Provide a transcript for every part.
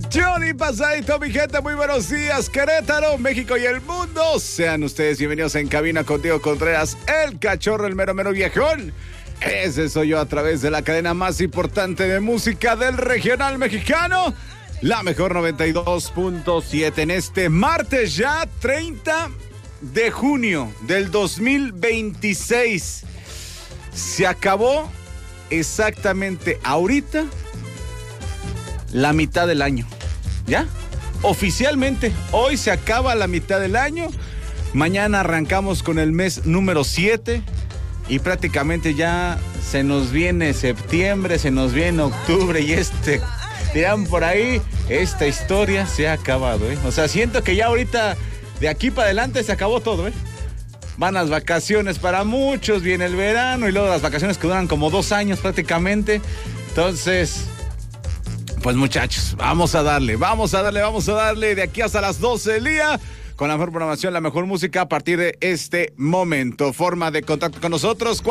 Johnny Pasadito, mi gente, muy buenos días, Querétaro, México y el mundo. Sean ustedes bienvenidos en cabina con Diego Contreras, el cachorro, el mero mero viejón. Ese soy yo a través de la cadena más importante de música del regional mexicano, la mejor 92.7 en este martes ya 30 de junio del 2026. Se acabó exactamente ahorita la mitad del año. ¿Ya? Oficialmente, hoy se acaba la mitad del año. Mañana arrancamos con el mes número 7 y prácticamente ya se nos viene septiembre, se nos viene octubre y dirán por ahí, esta historia se ha acabado, ¿eh? O sea, siento que ya ahorita, de aquí para adelante, se acabó todo, ¿eh? Van las vacaciones para muchos, viene el verano y luego las vacaciones que duran como 2 años prácticamente. Entonces, pues muchachos, vamos a darle de aquí hasta las 12 del día con la mejor programación, la mejor música a partir de este momento. Forma de contacto con nosotros,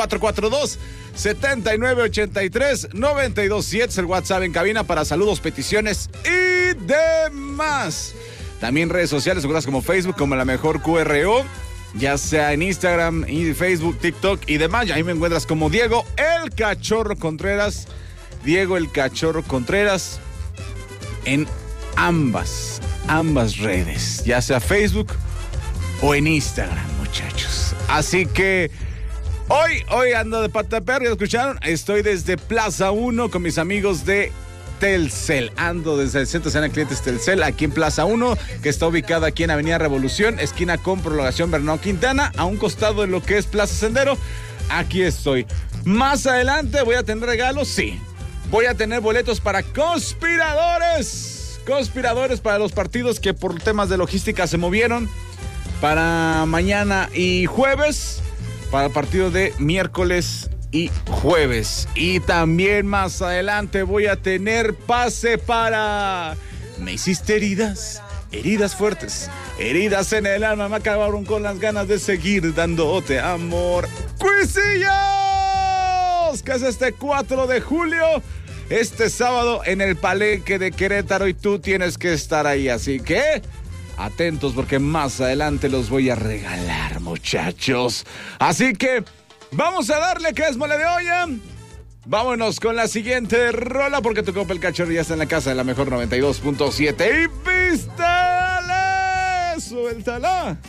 442-7983-927, es el WhatsApp en cabina para saludos, peticiones y demás. También redes sociales, seguras como Facebook, como la mejor QRO, ya sea en Instagram y Facebook, TikTok y demás. Y ahí me encuentras como Diego el Cachorro Contreras. Diego el Cachorro Contreras en ambas redes, ya sea Facebook o en Instagram, muchachos. Así que hoy ando de pata de perro, ya escucharon, estoy desde Plaza 1 con mis amigos de Telcel. Ando desde el Centro de Clientes Telcel, aquí en Plaza 1, que está ubicada aquí en Avenida Revolución, esquina con Prolongación Bernardo Quintana, a un costado de lo que es Plaza Sendero. Aquí estoy. Más adelante voy a tener regalos, sí. Voy a tener boletos para conspiradores para los partidos que por temas de logística se movieron para mañana y jueves, para el partido de miércoles y jueves. Y también más adelante voy a tener pase para Me hiciste heridas fuertes, heridas en el alma, me acabaron con las ganas de seguir dándote amor. ¡Cuisillos! Que es este 4 de julio, este sábado en el Palenque de Querétaro, y tú tienes que estar ahí, así que atentos porque más adelante los voy a regalar, muchachos. Así que vamos a darle que es mole de olla. Vámonos con la siguiente rola porque tu compa el Cachorro ya está en la casa de la mejor 92.7 y pístale, suéltala.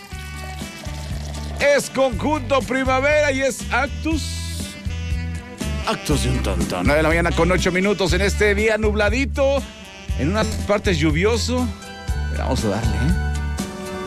Es Conjunto Primavera y es Actos de un tonto. 9 de la mañana con 8 minutos en este día nubladito, en unas partes lluvioso. Pero vamos a darle, ¿eh?